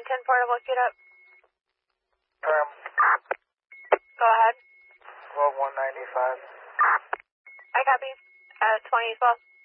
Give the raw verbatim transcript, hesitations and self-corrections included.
ten portable queued up. Um, Go ahead. twelve one ninety-five. I copy. Uh, twenty twelve.